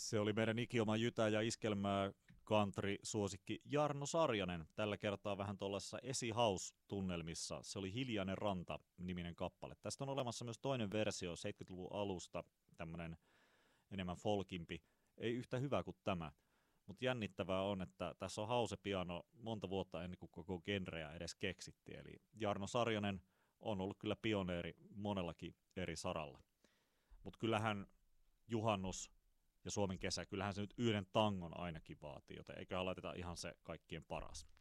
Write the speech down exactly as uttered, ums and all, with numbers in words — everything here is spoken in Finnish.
Se oli meidän ikioma jytä ja iskelmää country-suosikki Jarno Sarjanen. Tällä kertaa vähän tuollaisessa esihouse-tunnelmissa. Se oli Hiljainen ranta-niminen kappale. Tästä on olemassa myös toinen versio seitsemänkymmentäluvun alusta, tämmöinen enemmän folkimpi. Ei yhtä hyvä kuin tämä, mutta jännittävää on, että tässä on house-piano monta vuotta ennen kuin koko genreä edes keksittiin. Eli Jarno Sarjanen on ollut kyllä pioneeri monellakin eri saralla. Mutta kyllähän juhannus ja Suomen kesä, kyllähän se nyt yhden tangon ainakin vaatii, joten eiköhän laiteta ihan se kaikkien paras.